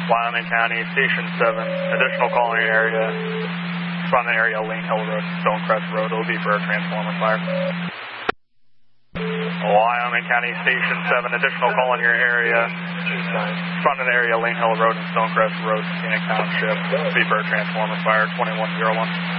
Wyoming County, Station 7, additional call in your area, from the area Lane Hill Road, Stonecrest Road. It'll be for a transformer fire. Wyoming County, Station 7, additional call in your area, from the area Lane Hill Road and Stonecrest Road, Scenic Township. It'll be for a transformer fire, 2101.